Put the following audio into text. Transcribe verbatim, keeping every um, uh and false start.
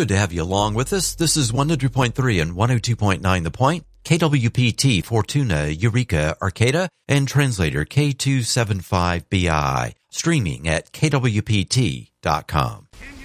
Good to have you along with us. This is one hundred point three and one oh two point nine The Point, K W P T, Fortuna, Eureka, Arcata, and translator K two seven five B I, streaming at K W P T dot com.